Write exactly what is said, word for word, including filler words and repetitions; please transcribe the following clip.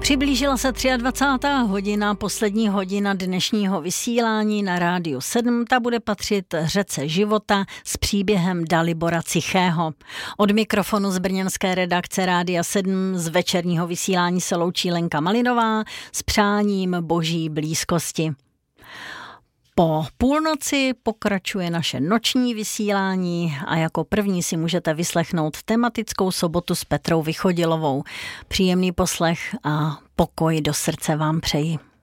Přiblížila se dvacátá třetí hodina, poslední hodina dnešního vysílání na Rádiu sedm. Ta bude patřit řece života s příběhem Dalibora Cichého. Od mikrofonu z brněnské redakce Rádia sedm z večerního vysílání se loučí Lenka Malinová s přáním boží blízkosti. Po půlnoci pokračuje naše noční vysílání a jako první si můžete vyslechnout tematickou sobotu s Petrou Vychodilovou. Příjemný poslech a pokoj do srdce vám přeji.